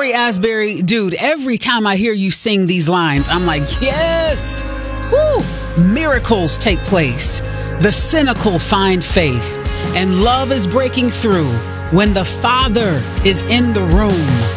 Tori Asbury, dude, every time I hear you sing these lines, I'm like, yes! Woo! Miracles take place. The cynical find faith. And love is breaking through when the Father is in the room.